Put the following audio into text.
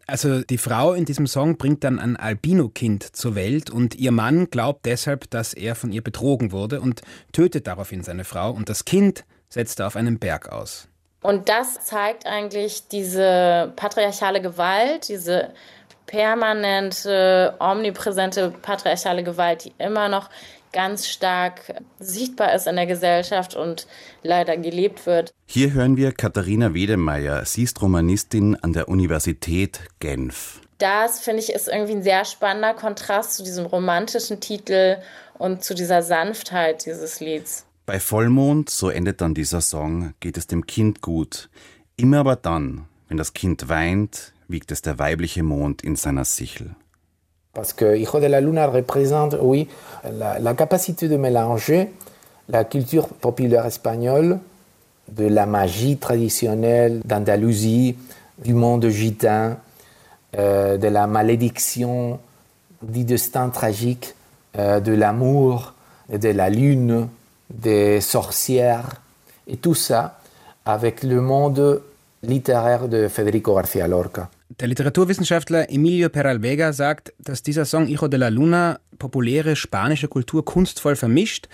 Also die Frau in diesem Song bringt dann ein Albino-Kind zur Welt und ihr Mann glaubt deshalb, dass er von ihr betrogen wurde und tötet daraufhin seine Frau und das Kind setzt er auf einen Berg aus. Und das zeigt eigentlich diese patriarchale Gewalt, diese permanente, omnipräsente patriarchale Gewalt, die immer noch ganz stark sichtbar ist in der Gesellschaft und leider gelebt wird. Hier hören wir Katharina Wedemeyer. Sie ist Romanistin an der Universität Genf. Das, finde ich, ist irgendwie ein sehr spannender Kontrast zu diesem romantischen Titel und zu dieser Sanftheit dieses Lieds. Bei Vollmond, so endet dann dieser Song, geht es dem Kind gut. Immer aber dann, wenn das Kind weint, wiegt es der weibliche Mond in seiner Sichel. Parce que Hijo de la Luna représente, oui, la capacité de mélanger la culture populaire espagnole, de la magie traditionnelle d'Andalousie, du monde gitan, de la malédiction, du destin tragique, de l'amour, de la lune, des sorcières, et tout ça avec le monde littéraire de Federico García Lorca. Der Literaturwissenschaftler Emilio Peralvega sagt, dass dieser Song Hijo de la Luna populäre spanische Kultur kunstvoll vermischt